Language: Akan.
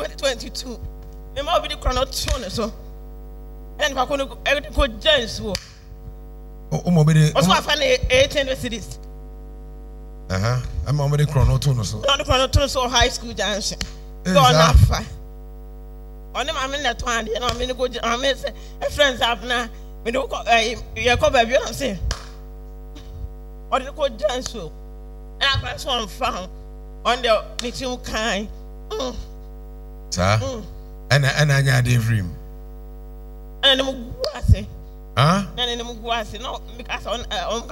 2022. Me ma obi di chrono tune so. And ba ko everything ko James wo. O mo be o so afa na 18 cities. I'm already chrono tune so. No chrono tune so high school junction. Go na afa. On them I'm in that one, you know, I'm in go I'm say friends up na me do ko you ko ba bi on say. Or the ko James wo. And I pass one found on the meeting kind. Sir. And anya dey dream. And I'm go say. Huh? And I'm go say no because on